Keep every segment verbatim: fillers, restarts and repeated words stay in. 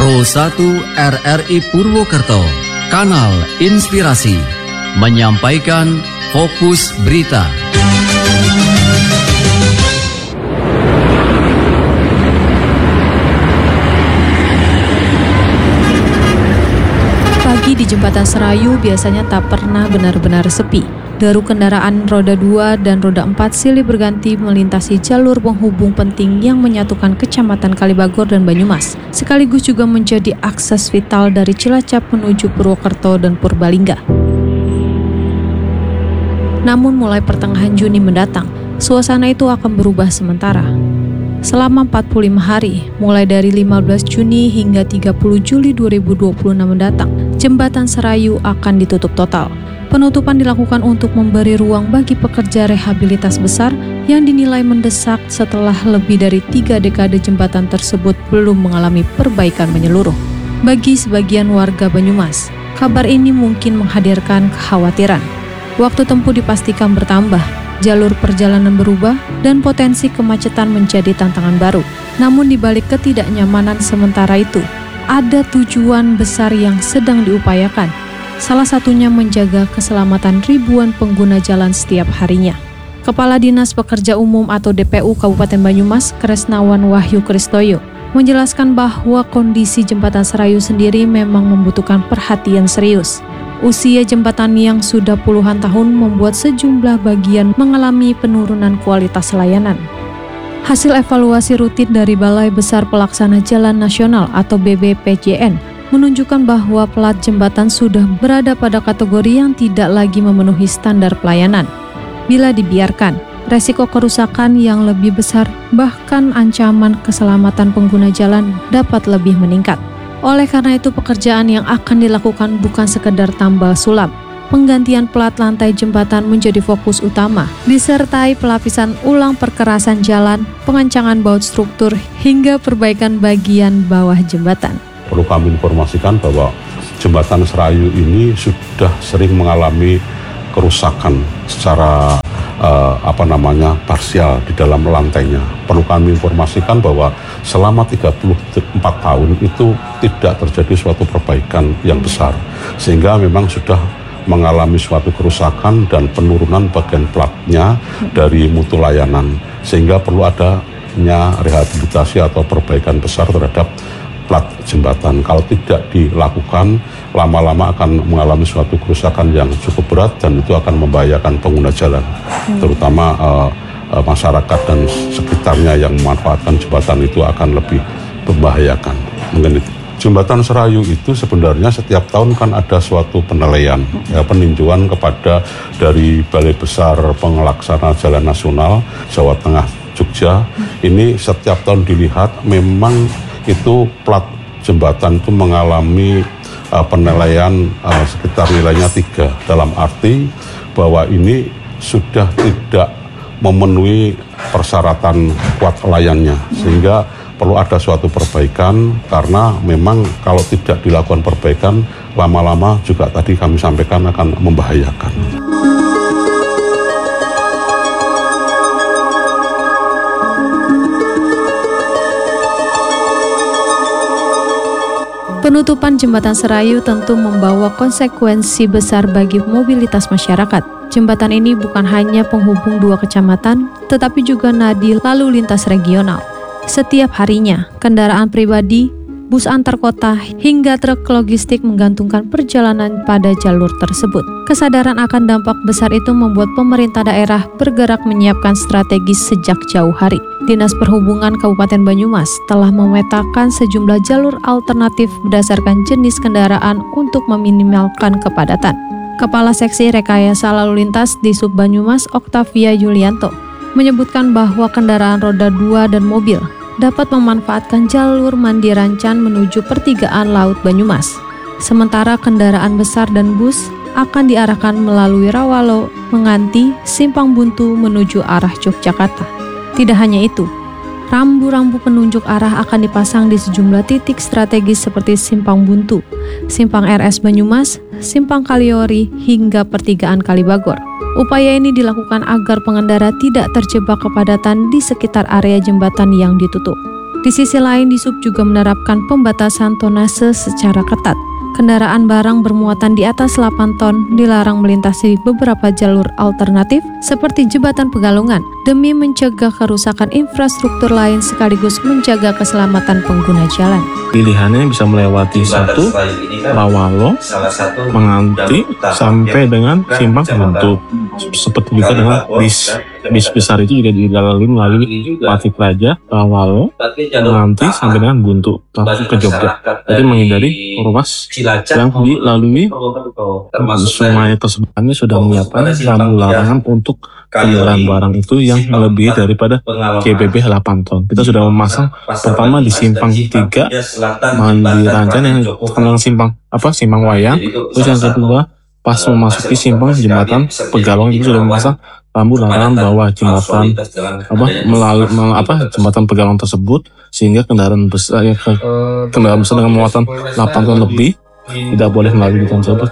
Pro satu R R I Purwokerto, Kanal Inspirasi, menyampaikan Fokus Berita. Pagi di Jembatan Serayu biasanya tak pernah benar-benar sepi. Deru kendaraan roda dua dan roda empat silih berganti melintasi jalur penghubung penting yang menyatukan Kecamatan Kalibagor dan Banyumas, sekaligus juga menjadi akses vital dari Cilacap menuju Purwokerto dan Purbalingga. Namun mulai pertengahan Juni mendatang, suasana itu akan berubah sementara. Selama empat puluh lima hari, mulai dari lima belas Juni hingga tiga puluh Juli dua ribu dua puluh enam mendatang, Jembatan Serayu akan ditutup total. Penutupan dilakukan untuk memberi ruang bagi pekerja rehabilitas besar yang dinilai mendesak setelah lebih dari tiga dekade jembatan tersebut belum mengalami perbaikan menyeluruh. Bagi sebagian warga Banyumas, kabar ini mungkin menghadirkan kekhawatiran. Waktu tempuh dipastikan bertambah, jalur perjalanan berubah, dan potensi kemacetan menjadi tantangan baru. Namun di balik ketidaknyamanan sementara itu, ada tujuan besar yang sedang diupayakan. Salah satunya menjaga keselamatan ribuan pengguna jalan setiap harinya. Kepala Dinas Pekerja Umum atau D P U Kabupaten Banyumas, Kresnawan Wahyu Kristoyo, menjelaskan bahwa kondisi Jembatan Serayu sendiri memang membutuhkan perhatian serius. Usia jembatan yang sudah puluhan tahun membuat sejumlah bagian mengalami penurunan kualitas layanan. Hasil evaluasi rutin dari Balai Besar Pelaksana Jalan Nasional atau B B P J N menunjukkan bahwa plat jembatan sudah berada pada kategori yang tidak lagi memenuhi standar pelayanan. Bila dibiarkan, resiko kerusakan yang lebih besar, bahkan ancaman keselamatan pengguna jalan dapat lebih meningkat. Oleh karena itu, pekerjaan yang akan dilakukan bukan sekedar tambal sulam. Penggantian plat lantai jembatan menjadi fokus utama, disertai pelapisan ulang perkerasan jalan, pengencangan baut struktur, hingga perbaikan bagian bawah jembatan. Perlu kami informasikan bahwa Jembatan Serayu ini sudah sering mengalami kerusakan secara eh, apa namanya parsial di dalam lantainya. Perlu kami informasikan bahwa selama tiga puluh empat tahun itu tidak terjadi suatu perbaikan yang besar, sehingga memang sudah mengalami suatu kerusakan dan penurunan bagian platnya dari mutu layanan, sehingga perlu adanya rehabilitasi atau perbaikan besar terhadap plat jembatan. Kalau tidak dilakukan, lama-lama akan mengalami suatu kerusakan yang cukup berat dan itu akan membahayakan pengguna jalan, hmm. terutama uh, uh, masyarakat dan sekitarnya yang memanfaatkan jembatan itu akan lebih membahayakan. Mungkin itu. Jembatan Serayu itu sebenarnya setiap tahun kan ada suatu penilaian, ya, peninjauan kepada dari Balai Besar Pelaksana Jalan Nasional Jawa Tengah Jogja. Hmm. Ini setiap tahun dilihat memang itu plat jembatan itu mengalami uh, penilaian uh, sekitar nilainya tiga, dalam arti bahwa ini sudah tidak memenuhi persyaratan kuat layannya, sehingga perlu ada suatu perbaikan, karena memang kalau tidak dilakukan perbaikan lama-lama juga tadi kami sampaikan akan membahayakan. Penutupan Jembatan Serayu tentu membawa konsekuensi besar bagi mobilitas masyarakat. Jembatan ini bukan hanya penghubung dua kecamatan, tetapi juga nadi lalu lintas regional. Setiap harinya, kendaraan pribadi, bus antar kota, hingga truk logistik menggantungkan perjalanan pada jalur tersebut. Kesadaran akan dampak besar itu membuat pemerintah daerah bergerak menyiapkan strategis sejak jauh hari. Dinas Perhubungan Kabupaten Banyumas telah memetakan sejumlah jalur alternatif berdasarkan jenis kendaraan untuk meminimalkan kepadatan. Kepala Seksi Rekayasa Lalu Lintas di Sub Banyumas, Oktavia Yulianto, menyebutkan bahwa kendaraan roda dua dan mobil dapat memanfaatkan jalur Mandi Rancan menuju pertigaan Laut Banyumas. Sementara kendaraan besar dan bus akan diarahkan melalui Rawalo, Menganti, Simpang Buntu menuju arah Yogyakarta. Tidak hanya itu, rambu-rambu penunjuk arah akan dipasang di sejumlah titik strategis seperti Simpang Buntu, Simpang R S Banyumas, Simpang Kaliori, hingga pertigaan Kalibagor. Upaya ini dilakukan agar pengendara tidak terjebak kepadatan di sekitar area jembatan yang ditutup. Di sisi lain, Dishub juga menerapkan pembatasan tonnase secara ketat. Kendaraan barang bermuatan di atas delapan ton dilarang melintasi beberapa jalur alternatif seperti Jembatan Pegalongan demi mencegah kerusakan infrastruktur lain sekaligus menjaga keselamatan pengguna jalan. Pilihannya bisa melewati satu Lawalo, Menganti, sampai dengan Simpang Buntu. Seperti juga dengan bis. Bis besar itu juga dilalui melalui Patik Raja, Lawalo, Menganti, sampai dengan Buntu, langsung ke Jogja. Jadi menghindari ruas yang dilalui sungai tersebut. Kami sudah menyiapkan rambu larangan untuk kendaraan barang itu yang melebihi daripada G B B delapan ton. Kita sudah memasang pertama di Simpang tiga Mandi Rancan yang terkenal simpang apa Simpang Wayang. Terus yang kedua pas memasuki Simpang Jembatan Pegalongan itu sudah memasang rambu larangan bawah jembatan apa melalui apa jembatan Pegalongan tersebut, sehingga kendaraan besar ya, kendaraan besar dengan muatan delapan ton lebih tidak boleh melalui jalan tersebut.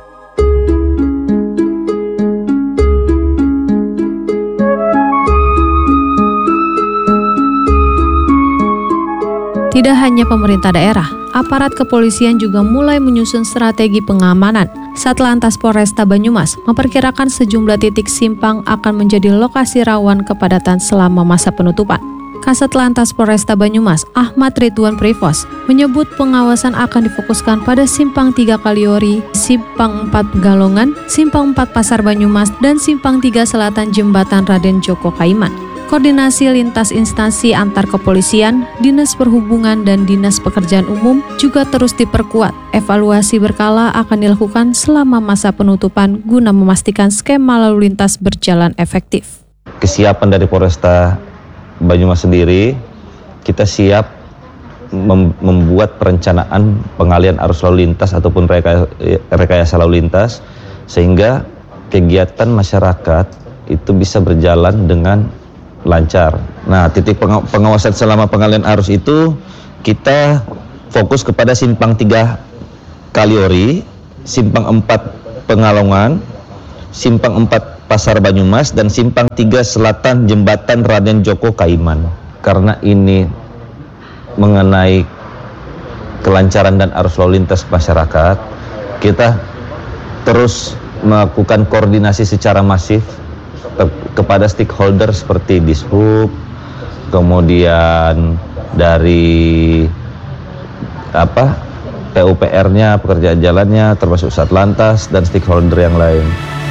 Tidak hanya pemerintah daerah, aparat kepolisian juga mulai menyusun strategi pengamanan. Satlantas Polresta Banyumas memperkirakan sejumlah titik simpang akan menjadi lokasi rawan kepadatan selama masa penutupan. Kasat Lantas Polresta Banyumas, Ahmad Ridwan Privos, menyebut pengawasan akan difokuskan pada Simpang tiga Kaliori, Simpang empat Pegalongan, Simpang empat Pasar Banyumas, dan Simpang tiga Selatan Jembatan Raden Djoko Kaiman. Koordinasi lintas instansi antar kepolisian, Dinas Perhubungan, dan Dinas Pekerjaan Umum juga terus diperkuat. Evaluasi berkala akan dilakukan selama masa penutupan guna memastikan skema lalu lintas berjalan efektif. Kesiapan dari Polresta Banyumas sendiri, kita siap mem- membuat perencanaan pengalian arus lalu lintas ataupun rekayasa, rekayasa lalu lintas sehingga kegiatan masyarakat itu bisa berjalan dengan lancar. Nah, titik pengawasan selama pengalian arus itu kita fokus kepada Simpang tiga Kaliori, Simpang empat Pengalongan, Simpang empat Pasar Banyumas, dan Simpang tiga Selatan Jembatan Raden Djoko Kaiman. Karena ini mengenai kelancaran dan arus lalu lintas masyarakat, kita terus melakukan koordinasi secara masif kepada stakeholder seperti Dishub, kemudian dari apa P U P R-nya, pekerjaan jalannya, termasuk Satlantas dan stakeholder yang lain.